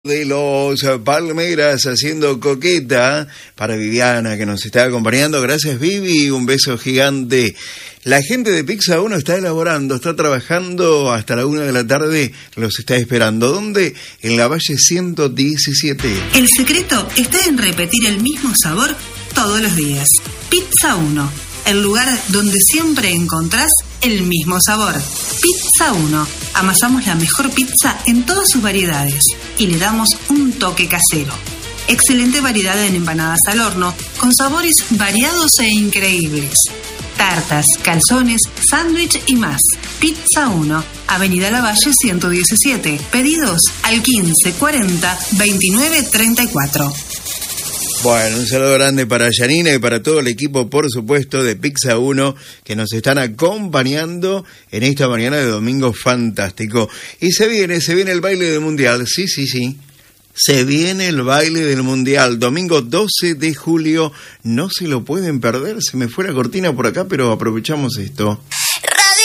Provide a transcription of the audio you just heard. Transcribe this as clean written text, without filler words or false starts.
De los Palmeras haciendo coqueta para Viviana que nos está acompañando. Gracias, Vivi, un beso gigante. La gente de Pizza 1 está elaborando, está trabajando hasta la 1 de la tarde, los está esperando. ¿Dónde? En la Valle 117. El secreto está en repetir el mismo sabor todos los días. Pizza 1, el lugar donde siempre encontrás el mismo sabor. Pizza 1. Amasamos la mejor pizza en todas sus variedades y le damos un toque casero. Excelente variedad en empanadas al horno con sabores variados e increíbles. Tartas, calzones, sándwich y más. Pizza 1, Avenida Lavalle 117. Pedidos al 1540 29 34. Bueno, un saludo grande para Yanina y para todo el equipo, por supuesto, de Pizza 1, que nos están acompañando en esta mañana de domingo fantástico. Y se viene el baile del Mundial, sí. Se viene el baile del Mundial, domingo 12 de julio, no se lo pueden perder. Se me fue la cortina por acá, pero aprovechamos esto.